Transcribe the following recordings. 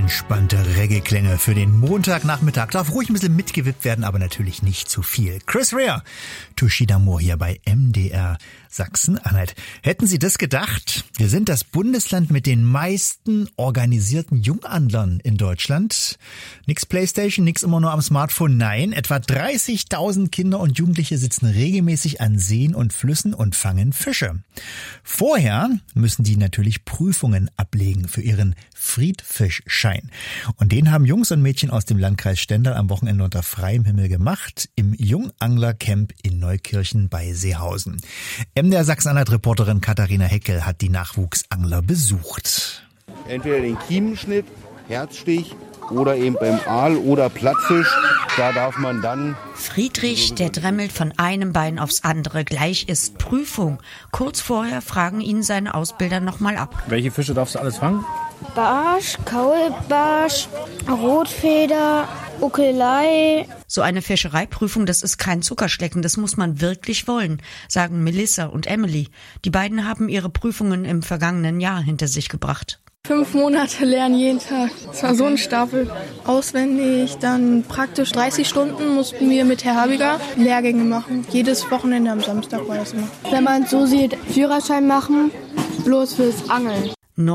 Entspannte Reggae-Klänge für den Montagnachmittag. Darf ruhig ein bisschen mitgewippt werden, aber natürlich nicht zu viel. Chris Rea, Tushida Moore hier bei MDR Sachsen-Anhalt. Hätten Sie das gedacht? Wir sind das Bundesland mit den meisten organisierten Junganglern in Deutschland. Nix Playstation, nix immer nur am Smartphone. Nein, etwa 30.000 Kinder und Jugendliche sitzen regelmäßig an Seen und Flüssen und fangen Fische. Vorher müssen die natürlich Prüfungen ablegen für ihren Friedfischschein. Und den haben Jungs und Mädchen aus dem Landkreis Stendal am Wochenende unter freiem Himmel gemacht im Junganglercamp in Neukirchen bei Seehausen. MDR Sachsen-Anhalt-Reporterin Katharina Heckel hat die Nachwuchsangler besucht. Entweder den Kiemenschnitt, Herzstich oder eben beim Aal oder Plattfisch. Da darf man dann... Friedrich, der dremmelt von einem Bein aufs andere. Gleich ist Prüfung. Kurz vorher fragen ihn seine Ausbilder nochmal ab. Welche Fische darfst du alles fangen? Barsch, Kaulbarsch, Rotfeder, Ukelei. So eine Fischereiprüfung, das ist kein Zuckerschlecken, das muss man wirklich wollen, sagen Melissa und Emily. Die beiden haben ihre Prüfungen im vergangenen Jahr hinter sich gebracht. 5 Monate lernen jeden Tag. Das war so ein Stapel. Auswendig, dann praktisch 30 Stunden mussten wir mit Herr Habiger Lehrgänge machen. Jedes Wochenende am Samstag war das immer. Wenn man es so sieht, Führerschein machen, bloß fürs Angeln.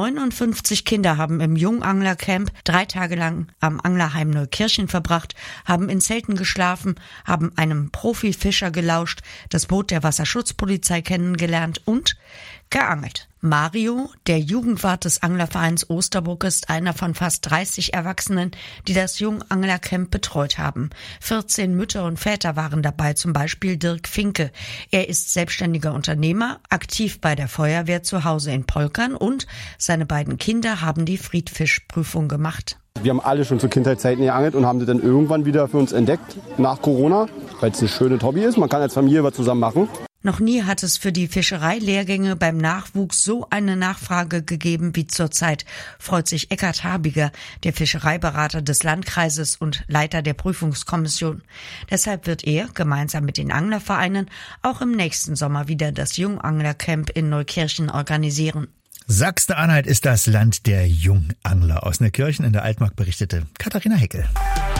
59 Kinder haben im Junganglercamp 3 Tage lang am Anglerheim Neukirchen verbracht, haben in Zelten geschlafen, haben einem Profifischer gelauscht, das Boot der Wasserschutzpolizei kennengelernt und geangelt. Mario, der Jugendwart des Anglervereins Osterburg, ist einer von fast 30 Erwachsenen, die das Junganglercamp betreut haben. 14 Mütter und Väter waren dabei, zum Beispiel Dirk Finke. Er ist selbstständiger Unternehmer, aktiv bei der Feuerwehr zu Hause in Polkern und seine beiden Kinder haben die Friedfischprüfung gemacht. Wir haben alle schon zur Kindheitszeiten geangelt und haben sie dann irgendwann wieder für uns entdeckt, nach Corona, weil es ein schönes Hobby ist. Man kann als Familie was zusammen machen. Noch nie hat es für die Fischereilehrgänge beim Nachwuchs so eine Nachfrage gegeben wie zurzeit, freut sich Eckhard Habiger, der Fischereiberater des Landkreises und Leiter der Prüfungskommission. Deshalb wird er, gemeinsam mit den Anglervereinen, auch im nächsten Sommer wieder das Junganglercamp in Neukirchen organisieren. Sachsen-Anhalt ist das Land der Jungangler. Aus Neukirchen in der Altmark berichtete Katharina Heckel.